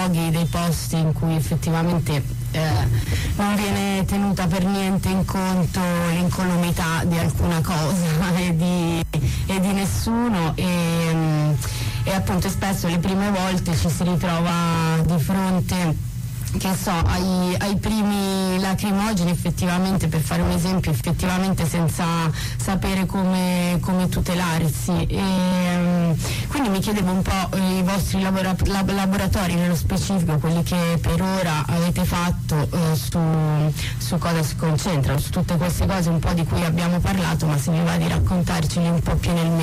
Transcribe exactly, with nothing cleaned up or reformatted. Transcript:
luoghi, dei posti in cui effettivamente eh, non viene tenuta per niente in conto l'incolumità di alcuna cosa e di, e di nessuno, e, e appunto spesso le prime volte ci si ritrova di fronte, che so, ai, ai primi lacrimogeni, effettivamente, per fare un esempio, effettivamente senza sapere come, come tutelarsi. E, quindi mi chiedevo un po' i vostri labora, lab, laboratori nello specifico, quelli che per ora avete fatto, eh, su, su cosa si concentrano, su tutte queste cose un po' di cui abbiamo parlato, ma se mi va di raccontarceli un po' più nel